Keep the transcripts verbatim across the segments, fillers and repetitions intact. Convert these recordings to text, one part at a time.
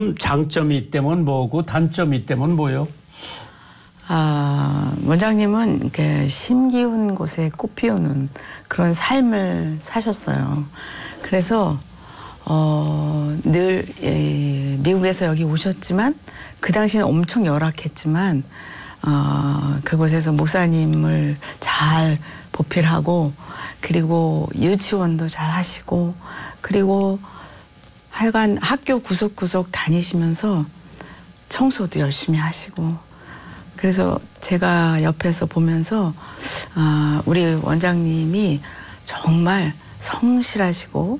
장점이 있다면 뭐고 단점이 있다면 뭐요? 아, 원장님은 이렇게 심기운 곳에 꽃 피우는 그런 삶을 사셨어요. 그래서 어, 늘 예, 미국에서 여기 오셨지만 그 당시는 엄청 열악했지만 어, 그곳에서 목사님을 잘 보필하고 그리고 유치원도 잘 하시고 그리고 하여간 학교 구석구석 다니시면서 청소도 열심히 하시고 그래서 제가 옆에서 보면서 아, 우리 원장님이 정말 성실하시고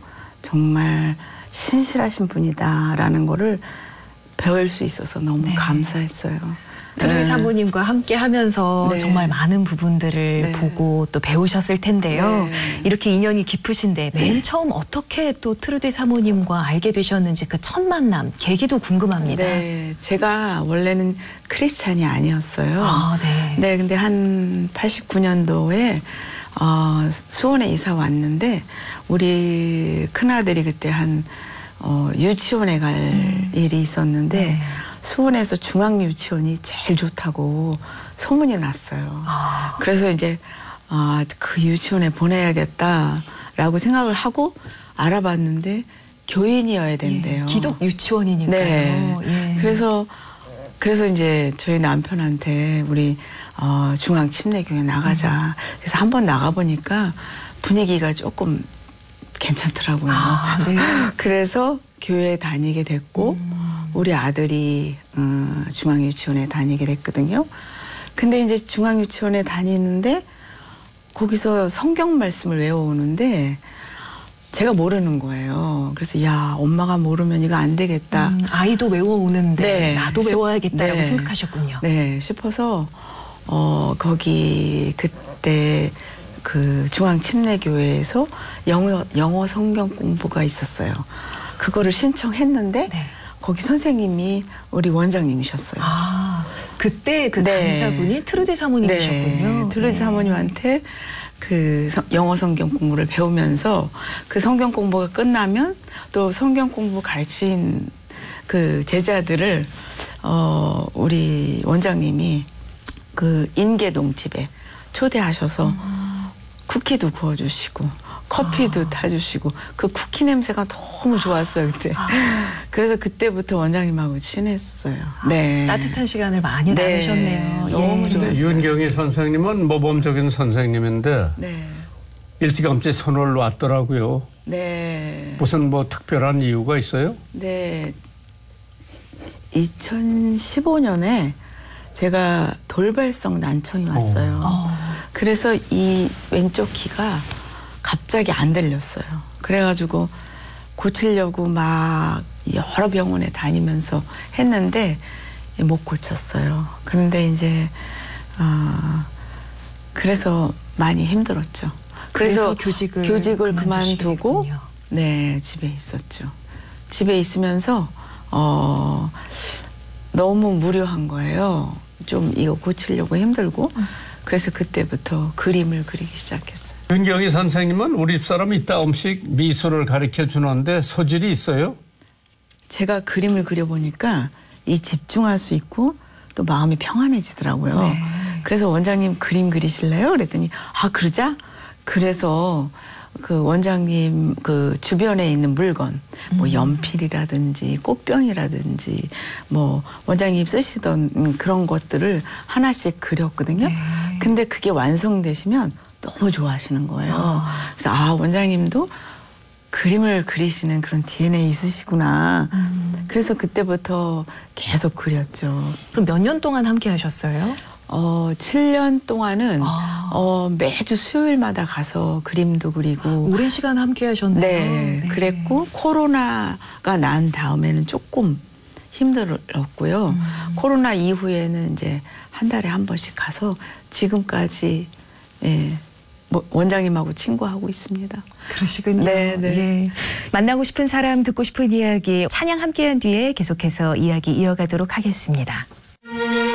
정말 신실하신 분이다라는 거를 배울 수 있어서 너무 네. 감사했어요. 트루디 네. 사모님과 함께 하면서 네. 정말 많은 부분들을 네. 보고 또 배우셨을 텐데요. 네. 이렇게 인연이 깊으신데 맨 네. 처음 어떻게 또 트루디 사모님과 알게 되셨는지 그 첫 만남 계기도 궁금합니다. 네, 제가 원래는 크리스찬이 아니었어요. 아, 네. 네, 근데 한 팔십구 년도에 어, 수원에 이사 왔는데 우리 큰아들이 그때 한 어, 유치원에 갈 음. 일이 있었는데 네. 수원에서 중앙유치원이 제일 좋다고 소문이 났어요. 아. 그래서 이제 아, 그 유치원에 보내야겠다라고 생각을 하고 알아봤는데 교인이어야 된대요. 예, 기독 유치원이니까요. 네. 예. 그래서 그래서 이제 저희 남편한테 우리 어, 중앙침례교회 나가자. 음. 그래서 한번 나가보니까 분위기가 조금 괜찮더라고요. 아, 네. 그래서 교회에 다니게 됐고 음. 우리 아들이 어, 중앙유치원에 다니게 됐거든요. 근데 이제 중앙유치원에 다니는데 거기서 성경 말씀을 외워오는데 제가 모르는 거예요. 그래서 야 엄마가 모르면 이거 안 되겠다. 음, 아이도 외워오는데 네. 나도 외워야겠다라고 네. 생각하셨군요. 네 싶어서 어, 거기 그때 그 중앙침례교회에서 영어, 영어 성경 공부가 있었어요. 그거를 신청했는데 네. 거기 선생님이 우리 원장님이셨어요. 아, 그때 그 네. 강사분이 트루디 사모님이셨군요. 네. 트루디 네. 사모님한테 그 서, 영어 성경 공부를 배우면서 그 성경 공부가 끝나면 또 성경 공부 가르친 그 제자들을 어, 우리 원장님이 그 인계동 집에 초대하셔서 음. 쿠키도 구워주시고 커피도 아. 타주시고 그 쿠키 냄새가 너무 좋았어요 그때. 아. 그래서 그때부터 원장님하고 친했어요. 네. 따뜻한 시간을 많이 네. 나누셨네요. 너무 예. 좋았어요. 윤경희 선생님은 모범적인 선생님인데 네. 일찌감치 선을 놨더라고요. 네. 무슨 뭐 특별한 이유가 있어요? 네. 이천십오 년에 제가 돌발성 난청이 왔어요. 어. 그래서 이 왼쪽 귀가 갑자기 안 들렸어요. 그래가지고 고치려고 막 여러 병원에 다니면서 했는데 못 고쳤어요. 그런데 이제 어, 그래서 많이 힘들었죠. 그래서, 그래서 교직을, 교직을 그만두고 네 집에 있었죠. 집에 있으면서 어, 너무 무료한 거예요. 좀 이거 고치려고 힘들고 음. 그래서 그때부터 그림을 그리기 시작했어요. 윤경희 선생님은 우리 집사람 이따금씩 미술을 가르쳐 주는데 소질이 있어요? 제가 그림을 그려보니까 이 집중할 수 있고 또 마음이 평안해지더라고요. 네. 그래서 원장님 그림 그리실래요? 그랬더니 아 그러자? 그래서 그 원장님 그 주변에 있는 물건 뭐 음. 연필이라든지 꽃병이라든지 뭐 원장님 쓰시던 그런 것들을 하나씩 그렸거든요. 네. 근데 그게 완성되시면 너무 좋아하시는 거예요. 아. 그래서 아 원장님도 그림을 그리시는 그런 디엔에이 있으시구나. 음. 그래서 그때부터 계속 그렸죠. 그럼 몇 년 동안 함께 하셨어요? 어, 칠 년 동안은 아. 어, 매주 수요일마다 가서 그림도 그리고 오랜 시간 함께 하셨네요. 네, 네. 그랬고 코로나가 난 다음에는 조금 힘들었고요. 음. 코로나 이후에는 이제 한 달에 한 번씩 가서 지금까지 예, 뭐 원장님하고 친구하고 있습니다. 그러시군요. 네, 네. 예. 만나고 싶은 사람, 듣고 싶은 이야기 찬양 함께한 뒤에 계속해서 이야기 이어가도록 하겠습니다.